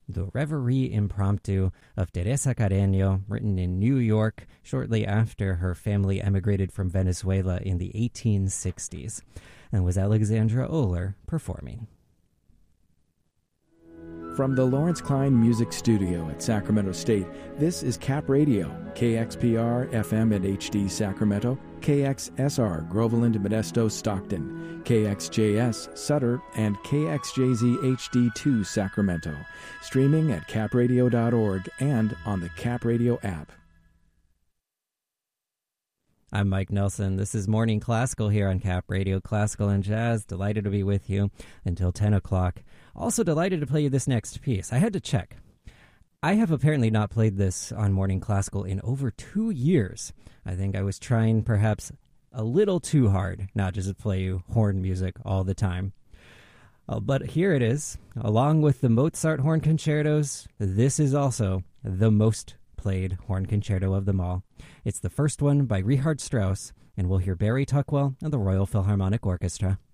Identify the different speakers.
Speaker 1: the Reverie Impromptu of Teresa Carreño, written in New York shortly after her family emigrated from Venezuela in the 1860s, and was Alexandra Oler performing.
Speaker 2: From the Lawrence Klein Music Studio at Sacramento State, this is Cap Radio, KXPR FM and HD Sacramento, KXSR Groveland, Modesto, Stockton, KXJS Sutter, and KXJZ HD2 Sacramento. Streaming at capradio.org and on the Cap Radio app.
Speaker 1: I'm Mike Nelson. This is Morning Classical here on Cap Radio, Classical and Jazz. Delighted to be with you until 10 o'clock. Also delighted to play you this next piece. I had to check. I have apparently not played this on Morning Classical in over 2 years. I think I was trying perhaps a little too hard, not just to play you horn music all the time. But here it is. Along with the Mozart horn concertos, this is also the most played horn concerto of them all. It's the first one by Richard Strauss, and we'll hear Barry Tuckwell and the Royal Philharmonic Orchestra.